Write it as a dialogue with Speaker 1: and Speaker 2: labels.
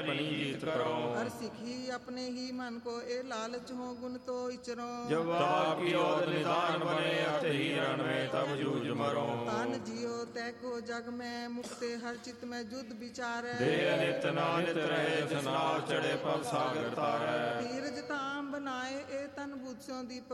Speaker 1: अपनी जीत करो।
Speaker 2: हर सिखी अपने ही मन को ए लालच हो गुण तो इचरो।
Speaker 1: जब आपकी ओर निदान बने अत ही रण में तब जूझ मरो।
Speaker 2: तान जियो तय को जग में मुक्ते हर चित में युद्ध विचार।
Speaker 1: देह नित नानित रहे स्नाव चढ़े पव सागर तारै।
Speaker 2: धीरज ताम बनाए ए तन बुद्ध दीप